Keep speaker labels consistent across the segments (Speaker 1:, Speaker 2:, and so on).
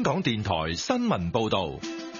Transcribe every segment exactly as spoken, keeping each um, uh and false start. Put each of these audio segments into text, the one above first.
Speaker 1: 港電台新聞報道。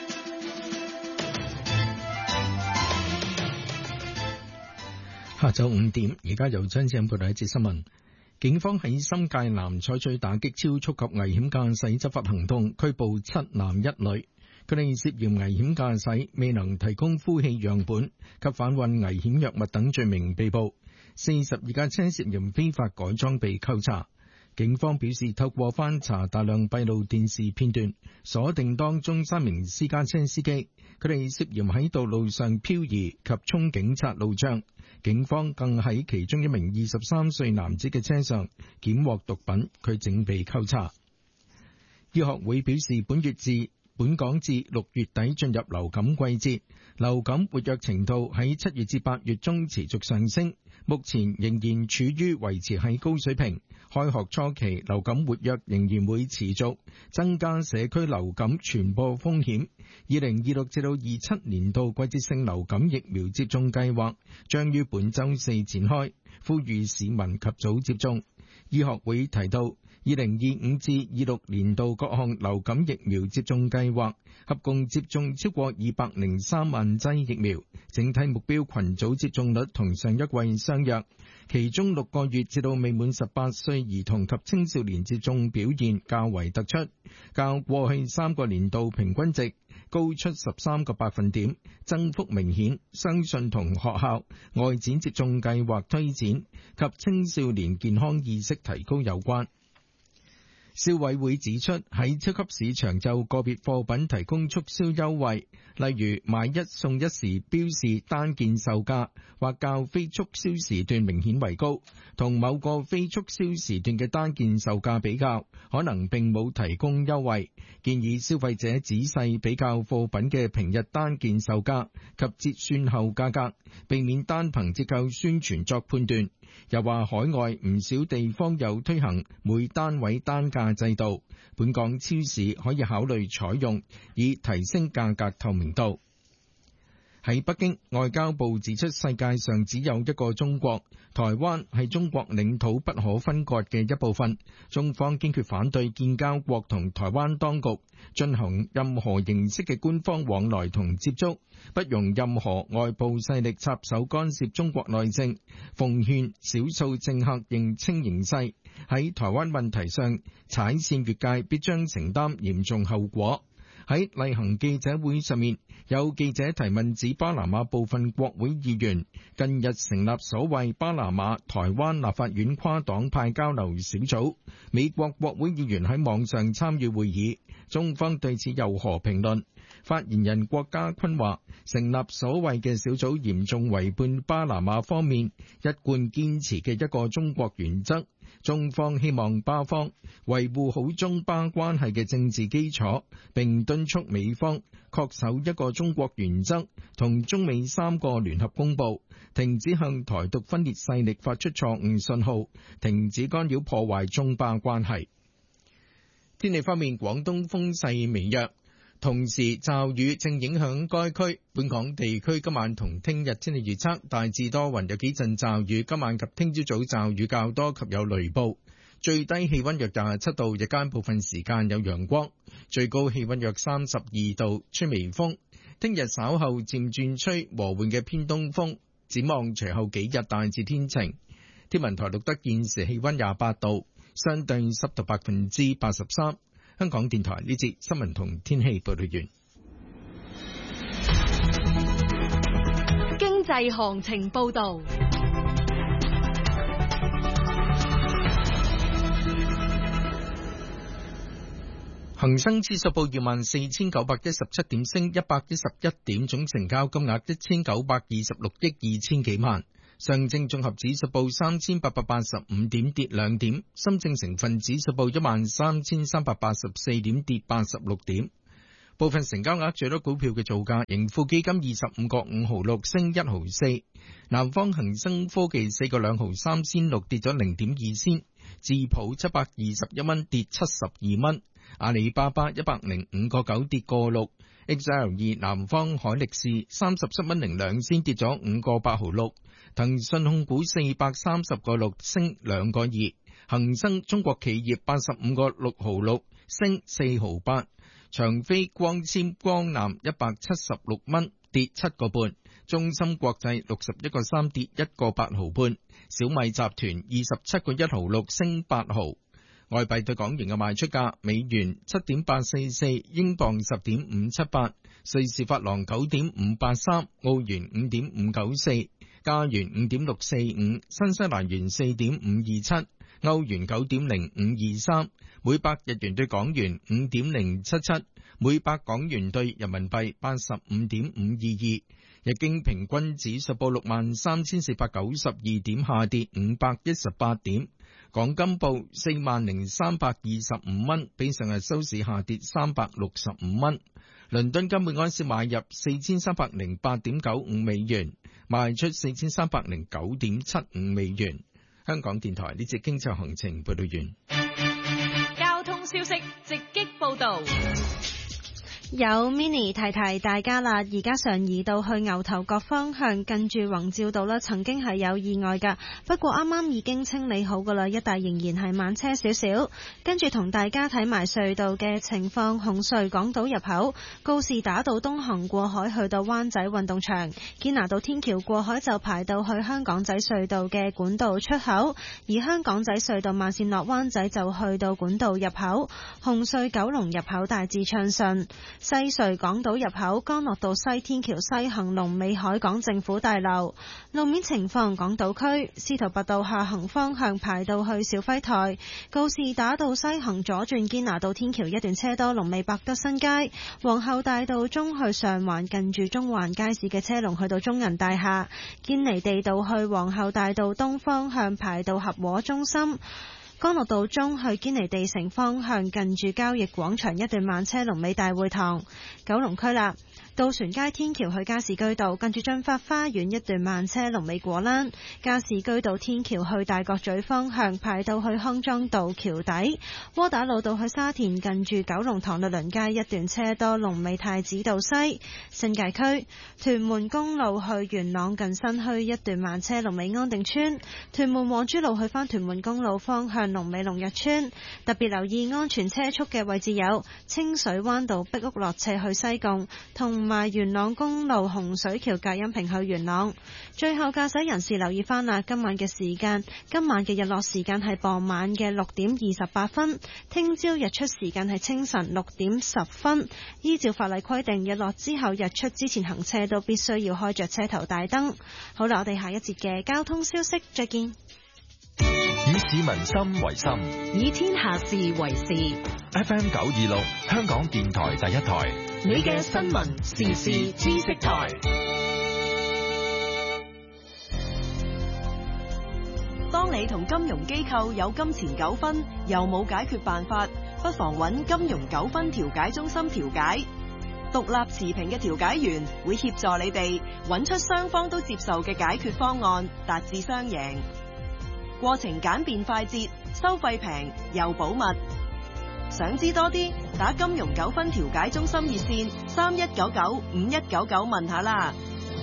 Speaker 2: 下晝五點，而家由張志恩報道一節新聞。警方喺新界南採取打擊超速及危險駕駛執法行動，拘捕七男一女。佢哋涉嫌危險駕駛、未能提供呼氣樣本及販運危險藥物等罪名被捕。四十二架車涉嫌非法改裝被扣查。警方表示，透過翻查大量閉路電視片段，鎖定當中三名私家車司機，佢哋涉嫌喺道路上漂移及衝警察路障。警方更喺其中一名二十三歲男子嘅車上檢獲毒品，佢正被扣查。醫學會表示，本月至本港至六月底進入流感季節，流感活躍程度喺七月至八月中持續上升，目前仍然處於維持喺高水平。開學初期流感活躍仍然會持續，增加社區流感傳播風險。二零二六至到二七年度季節性流感疫苗接種計劃將於本週四展開，呼籲市民及早接種。醫學會提到，二零二五至二六年度各項流感疫苗接種計劃合共接種超過二百零三萬劑疫苗，整體目標群組接種率同上一季相若。其中六個月至到未滿十八歲兒童及青少年接種表現較為突出，較過去三個年度平均值高出十三個百分點，增幅明顯，相信同學校外展接種計劃推展及青少年健康意識提高有關。消委會指出，喺超級市場就個別貨品提供促銷優惠，例如買一送一時標示單件售價或較非促銷時段明顯為高，同某個非促銷時段嘅單件售價比較，可能並冇提供優惠。建議消費者仔細比較貨品嘅平日單件售價及折算後價格，避免單憑折扣宣傳作判斷。又話海外唔少地方有推行每單位單價制度，本港超市可以考慮採用，以提升價格透明度。喺北京，外交部指出，世界上只有一個中國，台灣係中國領土不可分割嘅一部分。中方堅決反對建交國同台灣當局進行任何形式嘅官方往來同接觸，不容任何外部勢力插手干涉中國內政。奉勸少數政客認清形勢，喺台灣問題上踩線越界，必將承擔嚴重後果。喺例行記者會上面，有記者提問指巴拿馬部分國會議員近日成立所謂巴拿馬台灣立法院跨黨派交流小組，美國國會議員喺網上參與會議，中方對此有何評論？發言人郭家坤話，成立所謂嘅小組嚴重違背巴拿馬方面一貫堅持嘅一個中國原則。中方希望巴方維護好中巴關係嘅政治基礎，並敦促美方恪守一個中國原則同中美三個聯合公報，停止向台獨分裂勢力發出錯誤信號，停止干擾破壞中巴關係。天氣方面，廣東風勢微弱，同時驟雨正影響該區。本港地區今晚同聽日天氣預測大致多雲，有幾陣驟雨。今晚及聽朝早驟雨較多及有雷暴，最低氣溫約廿七度，日間部分時間有陽光，最高氣溫約三十二度，吹微風。聽日稍後漸轉吹和緩嘅偏東風，展望隨後幾日大致天晴。天文台錄得現時氣溫廿八度，相對濕度百分之八十三。香港電台呢節新聞同天氣報道完。
Speaker 3: 經濟行情報道。
Speaker 2: 恒生指數報二萬四千九百一十七點，升一百一十一點，總成交金額一千九百二十六億二千幾萬。上證綜合指數報三千八百八十五點，跌兩點。深證成分指數報一萬三千三百八十四點，跌八十六點。部分成交額最多股票嘅造價，盈富基金二十五個五毫六，升一毫四。南方恒生科技四個兩毫三仙六，跌咗零點二仙。智普七百二十一蚊，跌七十二蚊。阿里巴巴一百零五個九，跌個六。X L 二南方海力士三十七蚊零兩仙，跌咗五個八毫六。騰訊控股四百三十個六，升兩個二。 恒生中國企業八十五個六毫六升四毫八，長飛光纖光纜一百七十六蚊跌七個半，中芯國際六十一個三跌一個八毫半，小米集團二十七個一毫六升八毫。外幣對港元嘅賣出價：美元七點八四四，英鎊十點五七八，瑞士法郎九點五八三，澳元五點五九四，加元五點六四五，新西蘭元四點五二七，歐元九點零五二三，每百日元對港元五點零七七，每百港元對人民幣八十五點五二二。日經平均指數報六萬三千四百九十二點，下跌五百一十八點。港金報四萬零三百二十五蚊，比上日收市下跌三百六十五蚊。倫敦金每安士買入四千三百零八點九五美元，賣出四千三百零九點七五美元。香港電台呢節經濟行情報道完。
Speaker 3: 交通消息直擊報道。
Speaker 4: 有 Mini 提提大家啦，而家常怡道去牛頭角方向近住宏照道啦，曾經係有意外噶，不過啱啱已經清理好噶啦，一帶仍然係慢車少少。跟住同大家睇埋隧道嘅情況，紅隧港島入口告士打道東行過海去到灣仔運動場，堅拿道天橋過海就排到去香港仔隧道嘅管道出口，而香港仔隧道慢線落灣仔就去到管道入口。紅隧九龍入口大致暢順。西隧港島入口干諾道西天橋西行龍尾海港政府大樓。路面情況，港島區司徒拔道下行方向排到去肇輝台，告士打道西行左轉堅拿道天橋一段車多，龍尾百德新街。皇后大道中去上環近住中環街市嘅車龍去到中銀大廈。堅尼地道去皇后大道東方向排到合和中心。干諾道中去堅尼地城方向近住交易廣場一段慢車，龍尾大會堂。九龍區啦，渡船街天橋去加士居道近住駿發花園一段慢車，龍尾果欄。加士居道天橋去大角咀方向排到去康莊道橋底。窩打老道去沙田近住九龍塘律倫街一段車多，龍尾太子道西。新界區屯門公路去元朗近新墟一段慢車，龍尾安定村。屯門黃珠路去返屯門公路方向龍尾龍日村。特別留意安全車速嘅位置有清水灣道碧屋落斜去西貢，同埋元朗公路洪水橋隔音屏去元朗。最後駕駛人士留意翻啦，今晚嘅時間，今晚嘅日落時間係傍晚嘅六點二十八分，聽朝日出時間係清晨六點十分。依照法例規定，日落之後日出之前行車都必須要開着車頭大燈。好啦，我哋下一節嘅交通消息再見。
Speaker 1: 以市民心為心，
Speaker 3: 以天下事為事。
Speaker 1: F M 九二六，香港電台第一台，
Speaker 3: 你嘅新聞時事知識台。當你同金融機構有金錢糾紛，又冇解決辦法，不妨揾金融糾紛調解中心調解。獨立持平嘅調解員會協助你哋揾出雙方都接受嘅解決方案，達至雙贏。過程簡便快捷，收費平又保密。想知多啲，打金融糾紛調解中心熱線三一九九五一九九問下啦。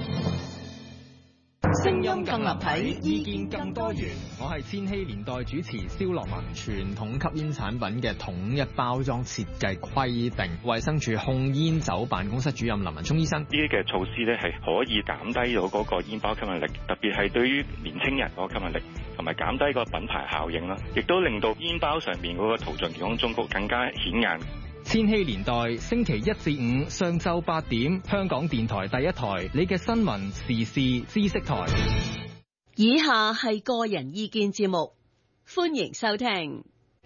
Speaker 3: 聲音更立體，意見更多元。
Speaker 5: 我係千禧年代主持蕭樂文。傳統吸煙產品嘅統一包裝設計規定，衛生署控煙酒辦公室主任林文聰醫生，
Speaker 6: 呢啲嘅措施咧係可以減低咗嗰個煙包吸引力，特別係對於年青人嗰個吸引力，同埋減低個品牌效應啦，亦都令到煙包上面嗰個圖像健康忠告更加顯眼。
Speaker 5: 千禧年代星期一至五上晝八點，香港電台第一台，你嘅新聞時事知識台。
Speaker 3: 以下係個人意見節目，歡迎收聽。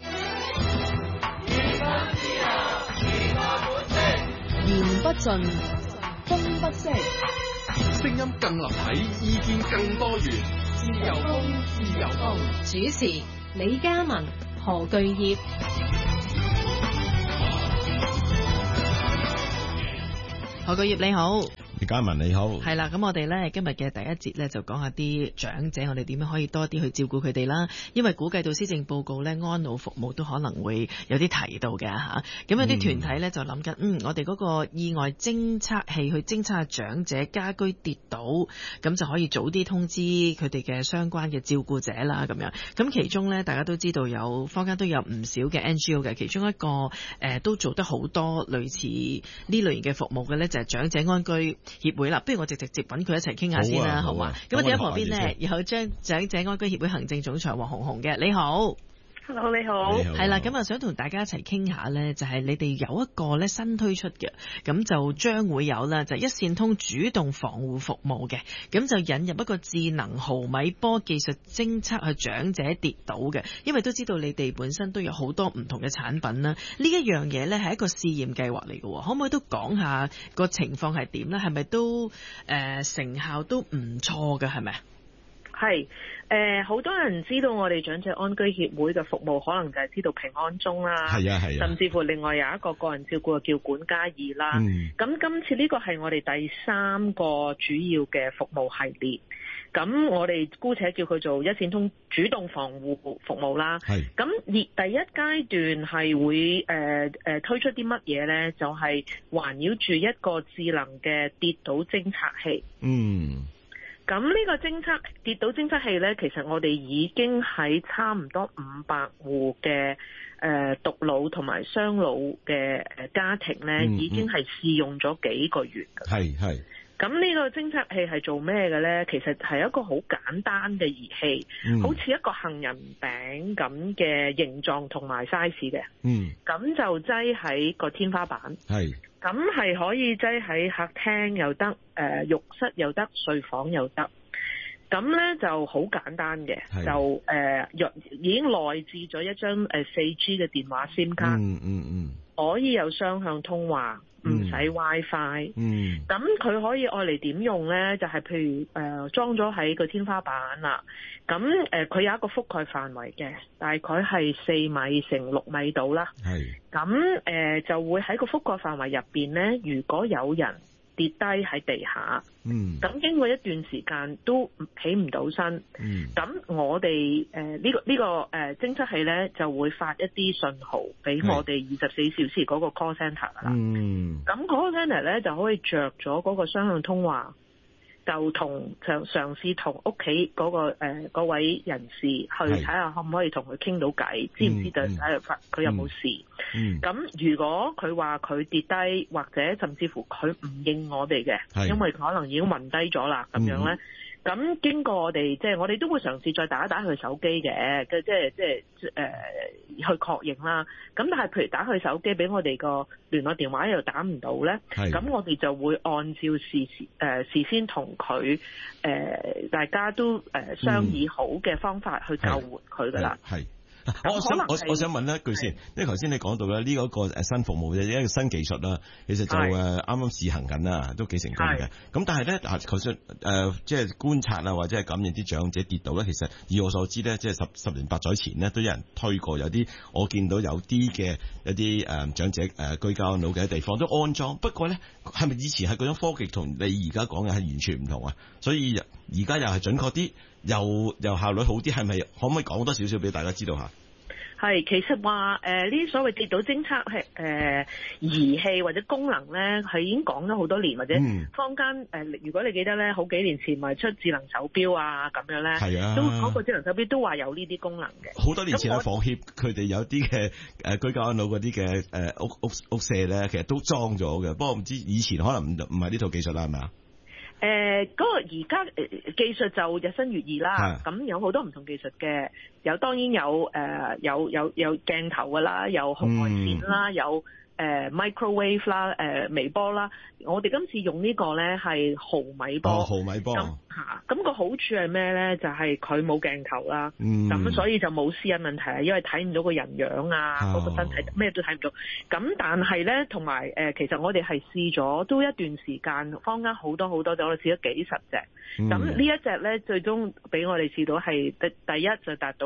Speaker 3: 言不盡，風不息，
Speaker 1: 聲音更立體，意見更多元，自由風，自由風。
Speaker 3: 主持李嘉文、何巨業。
Speaker 7: 何巨業你好。 李嘉文你好，
Speaker 8: 係啦，咁我哋咧今日嘅第一節咧就講下啲長者，我哋點樣可以多啲去照顧佢哋啦。因為估計到施政報告咧，安老服務都可能會有啲提到嘅吓。咁有啲團體咧就諗緊，嗯，我哋嗰個意外偵測器去偵測下長者家居跌倒，咁就可以早啲通知佢哋嘅相關嘅照顧者啦。咁樣，咁其中咧大家都知道有坊間都有唔少嘅 N G O 嘅，其中一個誒、呃、都做得好多類似呢類型嘅服務嘅咧，就係、是、長者安居協會啦，不如我直直接揾佢一齊傾下先啦，好嘛？咁我哋喺旁邊呢，有將長者安居協會行政總裁黃紅紅嘅，你好。
Speaker 9: Hello， 你好，
Speaker 8: 係啦，咁啊想同大家一齊傾下呢，就係、是、你哋有一個咧新推出嘅，咁就將會有啦，就係、一線通主動防護服務嘅，咁就引入一個智能毫米波技術偵測去長者跌倒嘅，因為都知道你哋本身都有好多唔同嘅產品啦，呢一樣嘢呢係一個試驗計劃嚟嘅，可唔可以都講下個情況係點呢？係咪都誒、呃、成效都唔錯嘅，係咪？
Speaker 9: 係誒，好、呃、多人知道我哋長者安居協會嘅服務，可能就係知道平安鐘啦，
Speaker 7: 係啊係啊，
Speaker 9: 甚至乎另外有一個個人照顧叫管家易啦。咁、嗯、今次呢個係我哋第三個主要嘅服務系列，咁我哋姑且叫佢做一線通主動防護服務啦。係咁，而第一階段係會誒誒、呃、推出啲乜嘢呢？就係、是、環繞住一個智能嘅跌倒偵測器。嗯。咁呢個偵測跌倒偵測器呢，其實我哋已經喺差唔多五百戶嘅誒獨老同埋雙老嘅誒家庭呢，嗯嗯、已經係試用咗幾個月㗎。係係。咁呢個偵測器係做咩嘅呢？其實係一個好簡單嘅儀器，嗯、好似一個杏仁餅咁嘅形狀同埋 size 嘅。嗯。咁就擠喺個天花板。係。咁係可以擠喺客廳又得，誒、呃、浴室又得，睡房又得。咁呢就好簡單嘅，就誒、呃、已經內置咗一張誒四 G 嘅電話 SIM 卡，嗯嗯嗯，可以有雙向通話，唔使 WiFi。嗯，咁佢可以愛嚟點用呢？就係、是、譬如誒、呃、裝咗喺個天花板啦，咁誒佢有一個覆蓋範圍嘅，大概係四米乘六米度啦。係，咁誒、呃、就會喺個覆蓋範圍入邊呢，如果有人跌低喺地下，嗯，咁經過一段時間都起唔到身，嗯，咁我哋誒呢個呢、這個誒偵測器咧就會發一啲信號俾我哋二十四小時嗰個 call centre 啦，嗯，咁 call centre 咧就可以着咗嗰個雙向通話，就同嘗嘗試同屋企嗰個誒嗰、呃、位人士去睇下可唔可以同佢傾到偈，知唔知道睇下佢有冇事？咁、嗯、如果佢話佢跌低，或者甚至乎佢唔應我哋嘅，因為可能已經暈低咗啦，咁樣咧，咁、嗯、經過我哋即係我哋都會嘗試再打一打佢手機嘅，即係即係誒去確認啦。咁但係譬如打佢手機俾我哋個聯絡電話又打唔到咧，咁我哋就會按照事誒、呃、事先同佢誒大家都誒、呃、商議好嘅方法去救援佢噶啦。係。
Speaker 7: 我想我我想問一句先，因為頭先你講到咧呢個個誒新服務嘅一個新技術啦，其實就誒啱啱試行緊啦，都幾成功嘅。咁但係咧嗱，頭先誒即係觀察啊，或者係感應啲長者跌倒咧，其實以我所知咧，即係十十年八載前呢，都有人推過，有啲我見到有啲嘅一啲誒長者誒居家安老嘅地方都安裝。不過咧，係咪以前係嗰種科技同你而家講嘅係完全唔同啊？所以而家又係準確啲。又又效率好啲，係咪可唔可以講多少少俾大家知道下？
Speaker 9: 係，其實話誒呢啲所謂跌倒偵測係誒儀器或者功能咧，係已經講咗好多年，或者坊間誒、呃，如果你記得咧，好幾年前咪出智能手錶啊咁樣咧，係啊，都嗰個智能手錶都話有呢啲功能嘅。好多年前喺房協佢哋有啲嘅誒居家安老嗰啲嘅誒屋屋屋舍咧，其實都裝咗嘅，不過唔知以前可能唔唔係呢套技術啦，係咪啊？誒、呃，嗰、那個而家誒技術就日新月異啦，咁有好多唔同技術嘅，有當然有誒、呃、有有有鏡頭噶啦，有紅外線啦，嗯、有誒、呃、microwave 啦，誒、呃、微波啦。我哋今次用呢個咧係毫米波，哦、毫米波咁吓，咁、那個好處係咩咧？就係佢冇鏡頭啦，咁、嗯、所以就冇私隱問題啊，因為睇唔到個人樣啊，嗰、哦、個身體咩都睇唔到。咁但係咧，同埋誒，其實我哋係試咗都一段時間，坊間好多好多隻，我哋試咗幾十隻。咁、嗯、呢一隻咧，最終俾我哋試到係第第一就達到我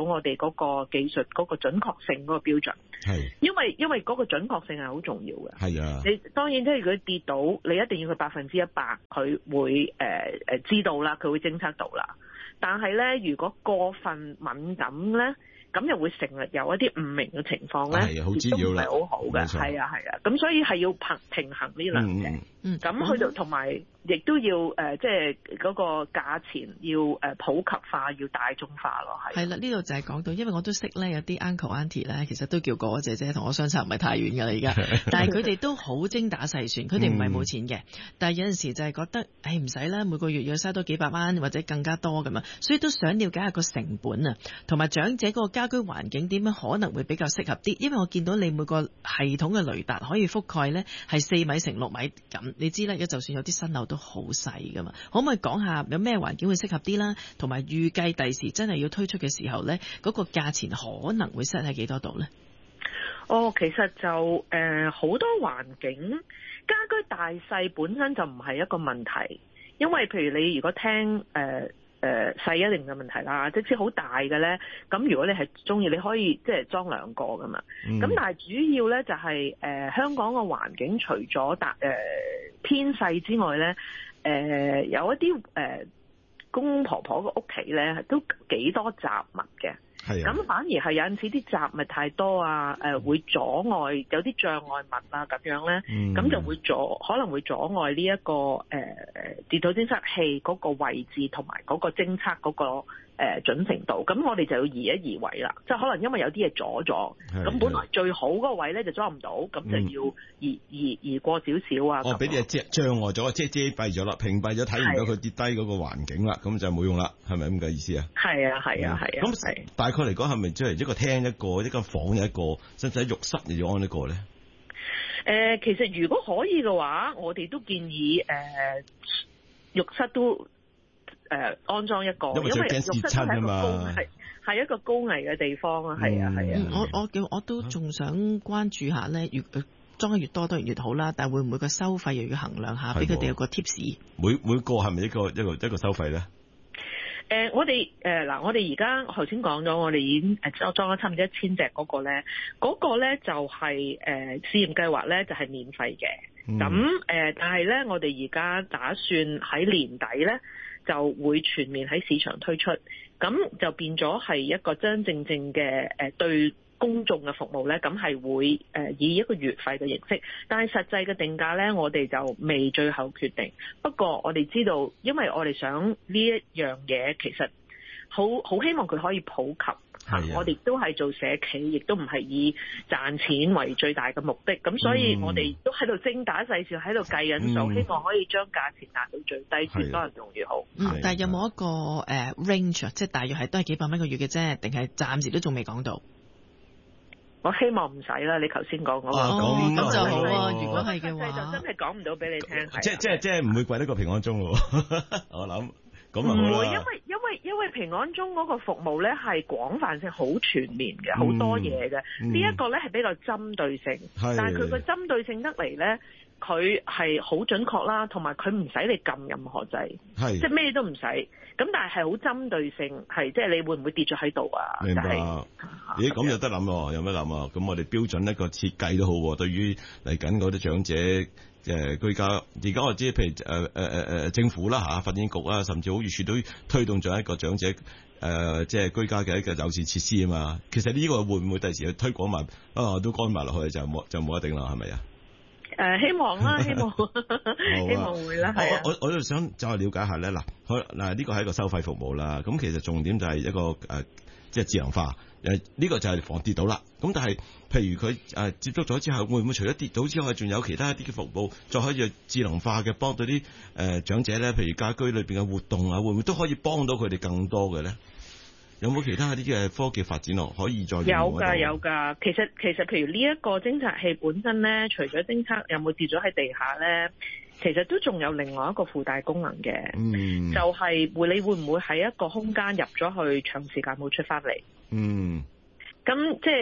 Speaker 9: 我哋嗰個技術嗰個準確性嗰個標準。
Speaker 7: 係，
Speaker 9: 因為因為嗰個準確性係好重要嘅。
Speaker 7: 係啊，
Speaker 9: 你當然即係如果跌到，你一定要佢百分之一百，佢會誒誒、呃、知道啦，佢會偵測到啦。但係咧，如果過分敏感咧，咁又會成日有一啲唔明嘅情況咧，亦都唔係好好嘅。係啊係啊，咁所以係要平平衡呢兩者。嗯，咁佢就同埋亦都要誒，即係嗰個價錢要誒普及化，要大眾化咯。係。係啦，
Speaker 8: 呢度就係講到，因為我都識咧，有啲 uncle auntie 咧，其實都叫哥哥姐姐，同我相差唔係太遠㗎啦，而家。但係佢哋都好精打細算，佢哋唔係冇錢嘅，嗯、但係有陣時就係覺得，誒唔使啦，每個月要嘥多幾百蚊或者更加多咁啊，所以都想了解下個成本啊，同埋長者嗰個家居環境點樣可能會比較適合啲，因為我見到你每個系統嘅雷達可以覆蓋咧係四米乘六米咁。你知啦，而家就算有啲新樓都好細噶嘛，可唔可以講下有咩環境會適合啲啦？同埋預計第時真係要推出嘅時候呢，嗰、那個價錢可能會 set 喺幾多度呢？
Speaker 9: 哦，其實就誒好、呃、多環境家居大細本身就唔係一個問題，因為譬如你如果聽誒。呃誒細一定嘅問題啦，即使好大嘅咧，咁如果你係中意，你可以即係裝兩個噶嘛。咁、嗯、但係主要咧就係、是、誒、呃、香港嘅環境，除咗大誒偏細之外咧，誒、呃、有一啲誒、呃、公公婆婆嘅屋企咧都幾多雜物嘅。咁反而係有陣時啲雜物太多啊，誒、呃、會阻礙有啲障礙物啊咁樣咧，咁、嗯、就會阻可能會阻礙呢、這、一個誒誒跌倒偵測器嗰個位置同埋嗰個偵測嗰個誒、呃、準程度，咁我哋就要移一移位啦，即係可能因為有啲嘢阻咗，咁本來最好嗰個位咧就裝唔到，咁就要移移移過少少啊。
Speaker 7: 哦，俾啲嘢遮障礙咗，遮遮蔽咗啦，屏蔽咗睇唔到佢跌低嗰個環境啦，咁就冇用啦，係咪咁嘅意思啊？係啊，係啊，係啊。咁大概嚟講係咪即係一個廳一個，一間房有一個，甚至喺浴室你要安一個咧？
Speaker 9: 誒、呃，其實如果可以嘅話，我哋都建議誒、呃、浴室都誒、呃、安裝一個，因為浴室都係一個高係係一個高危嘅地方啊，係啊係啊。
Speaker 8: 我我叫我都仲想關注下咧，越裝得越多當然越好啦，但係會唔會個收費又要衡量下，俾佢哋有個 tips？
Speaker 7: 每每個係咪一個一個一個收費咧？
Speaker 9: 誒、呃，我哋誒嗱，我哋而家頭先講咗，我哋已經誒裝咗差唔多一千隻嗰個咧，嗰、那個咧就係、是、誒、呃、試驗計劃咧就係免費嘅。咁、嗯、誒、呃，但係咧我哋而家打算喺年底咧就會全面喺市場推出，咁就變咗係一個真真正正嘅誒、呃、對公眾嘅服務咧，咁係會誒、呃、以一個月費嘅形式，但係實際嘅定價咧，我哋就未最後決定。不過我哋知道，因為我哋想呢一樣嘢，其實好好希望佢可以普及。我哋都係做社企，亦都唔係以賺錢為最大嘅目的。咁所以我哋都喺度精打細算，喺度計緊數，希望可以將價錢達到最低，越多人用越好。
Speaker 8: 嗯，但係有冇一個誒、uh, range， 即係大約係都係幾百蚊個月嘅啫，定係暫時都仲未講到？
Speaker 9: 我希望唔使啦，你頭先講嗰個，
Speaker 8: 咁就好啊。如果係嘅話，
Speaker 9: 就真係講唔到俾你聽。
Speaker 7: 即即即係唔會貴得過平安鐘喎。我諗咁啊，
Speaker 9: 唔會，因為因為因為平安鐘嗰個服務咧係廣泛性好全面嘅，好、嗯、多嘢嘅。嗯這個、呢一個咧係比較針對性，但係佢個針對性得嚟咧，佢係好準確啦，同埋佢唔使你撳任何掣，即係咩都唔使。咁但係係好針對性，係即係你會唔會跌咗喺度啊？
Speaker 7: 明白。
Speaker 9: 就是、
Speaker 7: 咦，咁有得諗喎，有咩諗啊？咁我哋標準一個設計都好喎。對於嚟緊嗰啲長者誒、呃、居家，而家我知譬如誒誒誒誒政府啦嚇，發展局啊，甚至好處都推動咗一個長者誒、呃、即係居家嘅一個友善設施啊嘛。其實呢個會唔會第時去推廣埋啊？都幹埋落去就冇就冇一定啦，係咪啊？
Speaker 9: 誒、呃，希望啦，希望，希望會啦，係啊。
Speaker 7: 我我就想再了解下咧，嗱，好嗱，呢個係一個收費服務啦。咁其實重點就係一個誒、呃，即係智能化。誒，呢個就係防跌倒啦。咁但係，譬如佢誒、呃、接觸咗之後，會唔會除咗跌倒之外，仲有其他一啲嘅服務，再可以智能化嘅幫到啲誒、呃、長者咧？譬如家居裏邊嘅活動啊，會唔會都可以幫到佢哋更多嘅咧？有冇其他啲嘅科技發展落可以再有
Speaker 9: 㗎有㗎，其實其實譬如呢一個偵測器本身咧，除咗偵測有冇跌咗喺地下咧，其實都仲有另外一個附帶功能嘅，嗯，就係、是、會你會唔會喺一個空間入咗去長時間冇出翻嚟？嗯，咁即係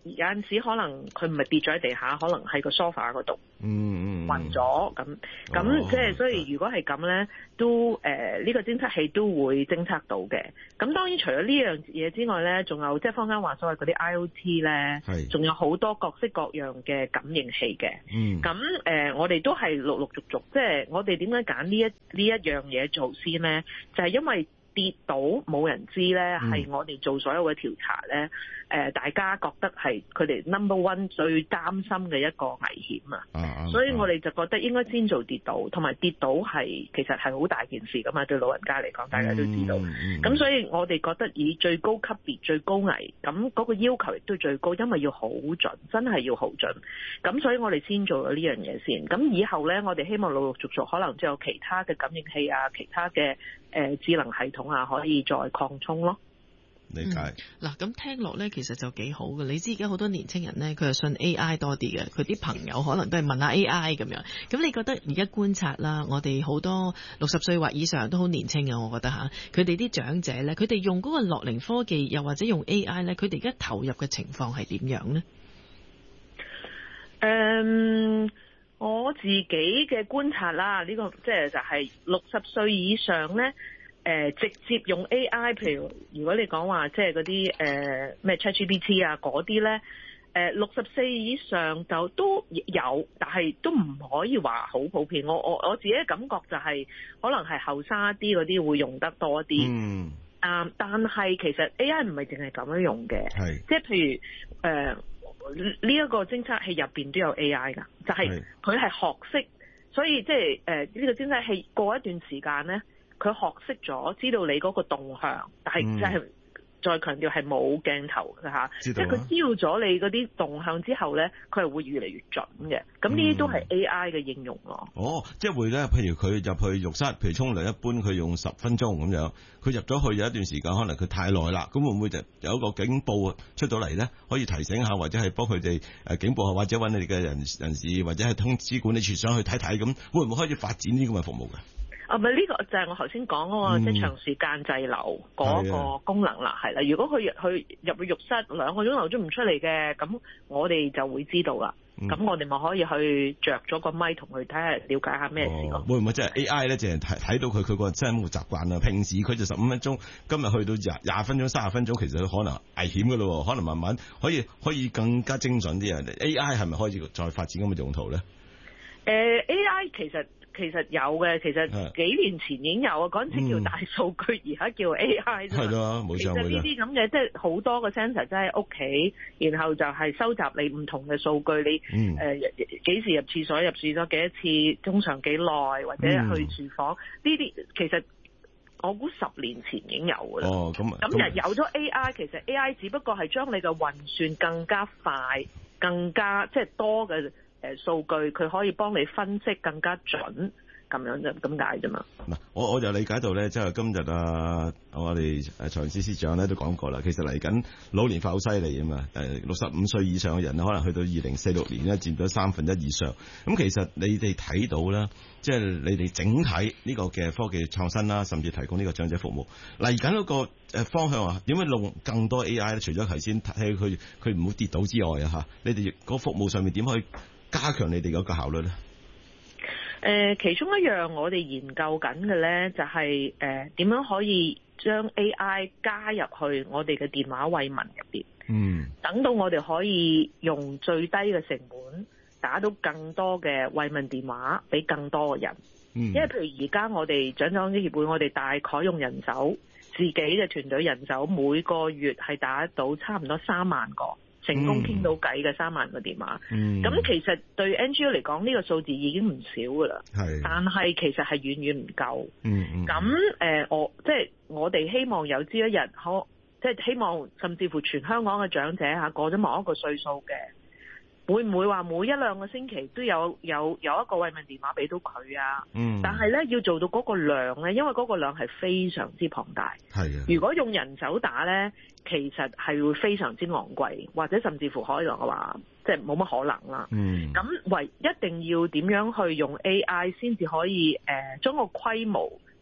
Speaker 9: 有陣時可能佢唔係跌咗喺地下，可能喺個 sofa 嗰度，
Speaker 7: 嗯嗯，
Speaker 9: 暈咗咁，咁即係所以如果係咁咧，都誒呢、呃呢個偵測器都會偵測到嘅。咁當然除咗呢樣嘢之外咧，仲有即係坊間話所謂嗰啲 I O T 咧，仲有好多各式各樣嘅感應器嘅。嗯，咁誒、呃、我哋都係陸陸續續，即係我哋點解揀呢一呢一樣嘢做先咧？就係、是、因為跌倒冇人知咧，係我哋做所有嘅調查咧，誒、呃、大家覺得係佢哋 number one 最擔心嘅一個危險啊，啊所以我哋就覺得應該先做跌倒，同埋跌倒係其實係好大件事噶嘛，對老人家嚟講，大家都知道。咁、嗯嗯、所以我哋覺得以最高級別、最高危，咁嗰個要求亦都最高，因為要好準，真係要好準。咁所以我哋先做咗呢樣嘢先。咁以後咧，我哋希望陸陸續續可能就有其他嘅感應器啊，其他嘅。誒、呃、智能系統啊，可以再擴充咯。
Speaker 7: 理解。
Speaker 8: 嗱、嗯，咁聽落咧，其實就幾好嘅。你知而家好多年青人咧，佢係信 A I 多啲嘅，佢啲朋友可能都係問下 A I 咁樣。咁你覺得而家觀察啦，我哋好多六十歲或以上都好年青嘅，我覺得嚇，佢哋啲長者咧，佢哋用嗰個樂齡科技，又或者用 A I 咧，佢哋而家投入嘅情況係點樣咧？
Speaker 9: 誒、um。我自己嘅觀察啦，呢、這個即係就係六十歲以上咧，誒、呃、直接用 A I， 譬如如果你講話即係嗰啲誒咩 ChatGPT 啊嗰啲咧，誒六十歲以上就都有，但係都唔可以話好普遍。我我我自己嘅感覺就係、是、可能係後生啲嗰啲會用得多啲。嗯。啊，但係其實 A I 唔係淨係咁樣用嘅，係即係譬如誒。呃呢一個偵測器入邊都有 A I 㗎，就係佢係學識，所以即係誒呢個偵測器過一段時間咧，佢學識咗知道你嗰個動向，但係即係再強調係冇鏡頭㗎嚇，即係佢知道咗你嗰啲動向之後咧，佢係會越嚟越準嘅。咁呢啲都係 A I 嘅應用咯。
Speaker 7: 哦，即係會咧，譬如佢入去浴室，譬如沖涼，一般佢用十分鐘咁樣，佢入咗去有一段時間，可能佢太耐啦，咁會唔會就有一個警報出到嚟咧？可以提醒下，或者係幫佢哋誒警報下，或者揾你哋嘅人人士，或者係通知管理處上去睇睇，咁會唔會開始發展呢啲咁嘅服務嘅？
Speaker 9: 啊，咪呢個就係我頭先講嗰個即係長時間滯留嗰個功能啦，係啦。如果佢去入去浴室兩個鐘頭都唔出嚟嘅，咁我哋就會知道啦。咁、嗯、我哋咪可以去着咗個咪同佢睇下，了解下咩事咯。
Speaker 7: 會唔會即係 A I 咧？淨係睇睇到佢佢個生活習慣啊？平時佢就十五分鐘，今日去到廿廿分鐘、三十分鐘，其實可能危險噶咯。可能慢慢可以可以更加精準啲啊。A I 係咪可以再發展咁嘅用途咧？誒、
Speaker 9: 呃、A I 其實。其實有嘅，其實幾年前已經有啊。嗰陣時叫大數據，而家叫 A I 啫。係咯，冇錯。其實呢啲咁嘅，即係好多個 sensor 真係屋企，然後就係收集你唔同嘅數據，你誒幾、嗯呃、時入廁所、入廁所幾多次，通常幾耐，或者去廚房呢啲、嗯，其實我估十年前已經有㗎啦。哦，咁咁日有咗 A I，其實 A I 只不過係將你嘅運算更加快、更加即係多嘅。誒數據佢可以幫你分析更加準，咁樣啫，咁解啫嘛。嗱，
Speaker 7: 我我就理解到咧，即係今日啊，我哋誒財政司司長咧都講過啦，其實嚟緊老年化好犀利啊嘛。誒六十五歲以上嘅人可能去到二零四六年咧佔咗三分一以上。咁其實你哋睇到啦，即係你哋整體呢個嘅科技創新啦，甚至提供呢個長者服務嚟緊嗰個誒方向啊，點樣用更多 A I 咧？除咗頭先睇佢佢唔會跌倒之外啊，嚇，你哋個服務上面點可以加強你哋嗰個效率咧？
Speaker 9: 誒、呃，其中一樣我哋研究緊嘅咧，就係誒點樣可以將 A I 加入去我哋嘅電話慰問入邊。嗯，等到我哋可以用最低嘅成本打到更多嘅慰問電話俾更多嘅人。嗯，因為譬如而家我哋長者協會，我哋大概用人手，自己嘅團隊人手，每個月係打到差唔多三萬個。成功傾到偈嘅三萬個電話，咁、嗯、其實對 N G O 嚟講呢個數字已經唔少噶啦，但係其實係遠遠唔夠。咁、嗯、誒、嗯呃，我即係我哋希望有朝一日可，即係希望甚至乎全香港嘅長者嚇過咗某一個歲數嘅，會唔會話每一兩個星期都有有有一個慰問電話俾到佢啊？嗯，但係咧要做到嗰個量咧，因為嗰個量係非常之龐大。係啊，如果用人手打咧，其實係會非常之昂貴，或者甚至乎可以話即係冇乜可能啦。嗯，咁唯一定要點樣去用 A I 先至可以誒將個規模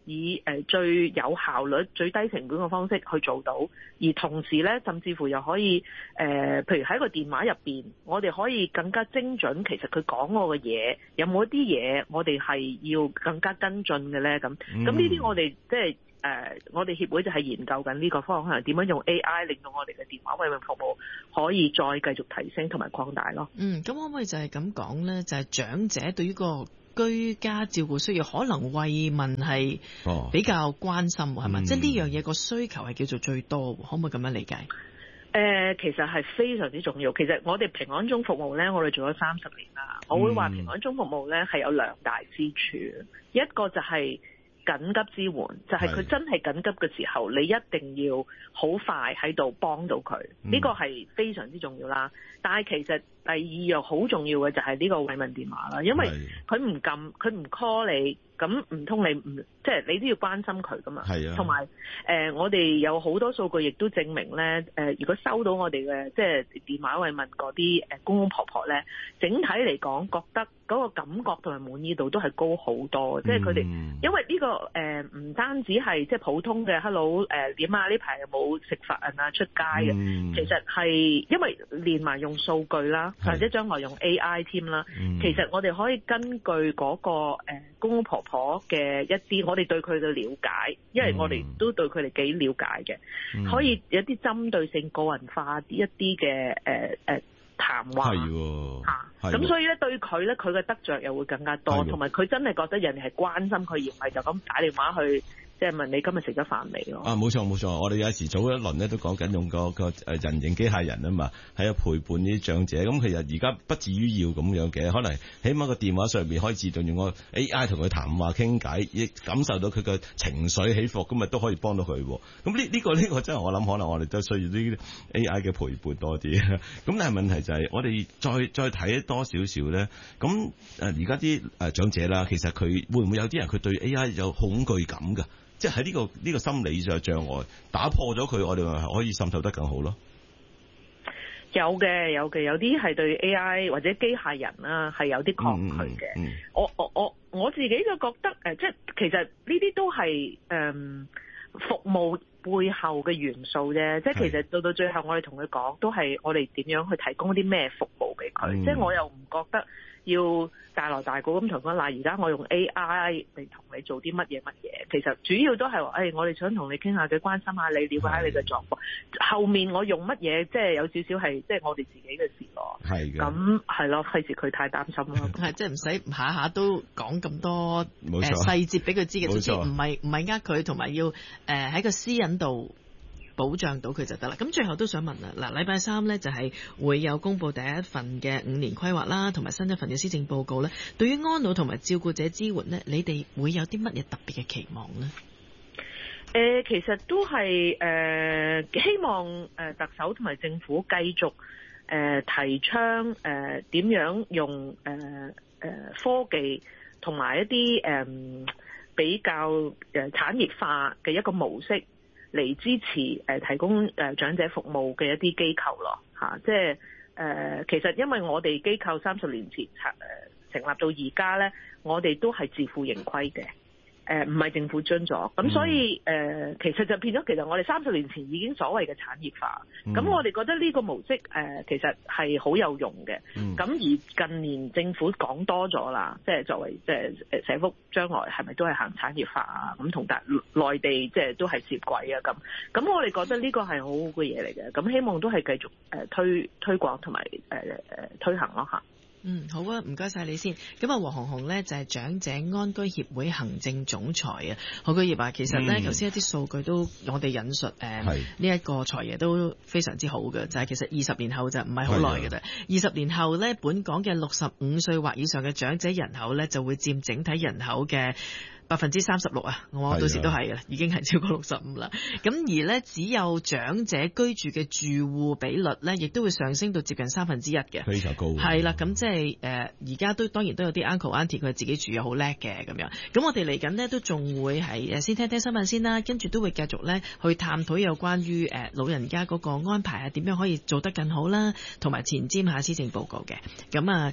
Speaker 9: 以誒最有效率、最低成本嘅方式去做到，而同時咧，甚至乎又可以誒、呃，譬如喺個電話入邊，我哋可以更加精準。其實佢講我嘅嘢，有冇一啲嘢我哋係要更加跟進嘅咧？咁咁呢啲我哋即係誒，我哋協會就係研究緊呢個方向，點樣用 A I 令到我哋嘅電話慰問服務可以再繼續提升同埋擴大咯。
Speaker 8: 嗯，咁可唔可以就係咁講咧？就係、是、長者對於個居家照顧需要，可能慰問係比較關心，係咪、哦？即係呢樣嘢個需求係叫做最多，可唔可以咁樣理解？誒、
Speaker 9: 呃，其實係非常之重要。其實我哋平安鐘服務咧，我哋做咗三十年啦。我會話平安鐘服務咧係有兩大支柱，一個就係緊急支援，就係、是、佢真係緊急嘅時候，你一定要好快喺度幫到佢。呢、嗯、個係非常之重要啦。但係其實第二樣好重要嘅就係呢個慰問電話啦，因為佢唔撳，佢唔 call 你，咁唔通你唔即係你都要關心佢噶嘛？係啊。同埋誒，我哋有好多數據亦都證明咧，誒、呃，如果收到我哋嘅即係電話慰問嗰啲誒公公婆婆咧，整體嚟講覺得嗰個感覺同埋滿意度都係高好多。嗯、即係佢哋，因為呢、這個誒唔、呃、單止係即係普通嘅 hello 誒點啊，呢排有冇食飯啊出街嘅、嗯，其實係因為連埋用數據啦。或者將來用 A I 添啦、嗯，其實我哋可以根據嗰、那個誒、呃、公公婆婆嘅一啲，我哋對佢嘅了解，因為我哋都對佢哋幾了解嘅、嗯，可以有啲針對性、個人化啲一啲嘅誒誒談話嚇，咁、啊、所以咧對佢咧佢嘅得着又會更加多，同埋佢真係覺得人哋係關心佢，而唔係就咁打電話去。即係問你今日食咗飯未咯？啊，冇錯冇錯，我哋有時早一輪咧都講緊用個個誒人形機械人啊嘛，喺度陪伴啲長者。咁其實而家不至於要咁樣嘅，可能起碼個電話上面可以自動用個 A I 同佢談話傾偈，亦感受到佢嘅情緒起伏，咁咪都可以幫到佢。咁呢呢個呢、呢個真係我諗，可能我哋都需要啲 A I 嘅陪伴多啲。咁但係問題就係、是、我哋再再睇多少少咧。咁誒而家啲誒長者啦，其實佢會唔會有啲人佢對 A I 有恐懼感㗎？即係喺呢個呢、呢個心理上障礙打破咗佢，我哋咪可以滲透得更好咯。有嘅有嘅，有啲係對 A I 或者機械人啦係有啲抗拒嘅、嗯嗯嗯。我我我我自己就覺得誒，即係其實呢啲都係誒、嗯、服務背後嘅元素啫。即係其實到到最後，我哋同佢講都係我哋點樣去提供啲咩服務俾佢、嗯。即係我又唔覺得要大鑼大鼓咁同佢嗱，而家我用 A I 嚟同你做啲乜嘢乜嘢，其實主要都係話，誒，我哋想同你傾下嘅，關心下你，了解下你嘅狀況。後面我用乜嘢，即係有少少係，即係我哋自己嘅事咯。係嘅。咁係咯，費事佢太擔心咯。
Speaker 8: 係，即係唔使下下都講咁多誒細節俾佢知嘅，總之唔係唔係呃佢，同埋要誒喺個私隱度保障到佢就得啦。咁最後都想問啦，嗱，禮拜三呢就係會有公布第一份嘅五年規劃啦，同埋新一份嘅施政報告呢。對於安老同埋照顧者支援呢，你哋會有啲乜嘢特別嘅期望呢？
Speaker 9: 誒、呃，其實都係誒、呃、希望誒特首同埋政府繼續誒、呃、提倡誒點、呃、樣用誒誒、呃呃、科技同埋一啲誒、呃、比較誒產業化嘅一個模式嚟支持誒、呃、提供誒長者服務嘅一啲機構咯嚇，即係誒其實因為我哋機構三十年前誒、呃、成立到而家咧，我哋都係自負盈虧嘅。誒唔係政府津助，咁所以誒、呃、其實就變咗，其實我哋三十年前已經所謂嘅產業化，咁、嗯、我哋覺得呢個模式誒、呃、其實係好有用嘅。咁、嗯、而近年政府講多咗啦，即係作為即係誒社福將來係咪都係行產業化啊？咁同大內地即係都係接軌啊咁。咁我哋覺得呢個係好好嘅嘢嚟嘅，咁希望都係繼續誒推推廣同埋誒誒推行咯嚇。
Speaker 8: 嗯，好啊，唔該晒你先。咁啊，黃紅紅呢就係長者安居協會行政總裁啊。何居業啊，其實呢頭先、嗯、一啲數據都我哋引述誒呢一個財爺都非常之好嘅，就係、是、其實二十年後就唔係好耐嘅啫。二十年後呢，本港嘅六十五歲或以上嘅長者人口呢，就會佔整體人口嘅百分之三十六啊！我到時都係嘅，已經係超過六十五啦。咁而呢，只有長者居住嘅住戶比率呢，亦都會上升到接近三分之一嘅，非常高。係啦，咁即係誒，而家都當然都有啲 uncle auntie 佢自己住又好叻嘅咁樣。咁我哋嚟緊呢，都仲會係誒先聽聽新聞先啦，跟住都會繼續呢去探討有關於誒老人家嗰個安排啊，點樣可以做得更好啦，同埋前瞻下施政報告嘅。咁啊。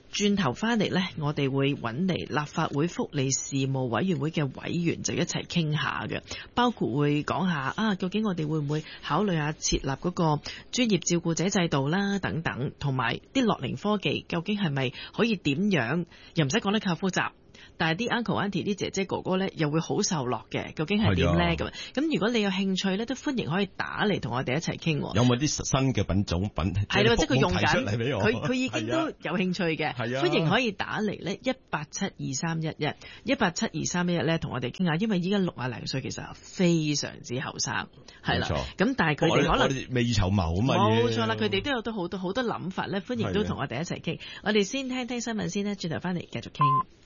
Speaker 8: 轉頭翻嚟呢，我哋會揾嚟立法會福利事務委員會嘅委員就一齊傾下嘅，包括會講下啊，究竟我哋會唔會考慮下設立嗰個專業照顧者制度啦，等等，同埋啲樂齡科技究竟係咪可以點樣，又唔使講得咁複雜。但係啲 uncle auntie 啲姐姐哥哥咧又會好受落嘅，究竟係點咧咁？咁如果你有興趣咧，都歡迎可以打嚟同我哋一齊傾。有
Speaker 7: 冇啲新嘅品種品？
Speaker 8: 係啦，即係佢用緊，
Speaker 7: 佢
Speaker 8: 佢已經都有興趣嘅。歡迎可以打嚟咧一八七二三一一一八七二三一一咧，同我哋傾下。因為依家六啊零歲其實非常之後生，係啦。咁但係佢哋可能
Speaker 7: 未雨綢繆啊嘛。
Speaker 8: 冇錯啦，佢哋都有都好多好多諗法咧，歡迎都同我哋一齊傾。我哋先聽聽新聞先啦，轉頭翻嚟繼續傾。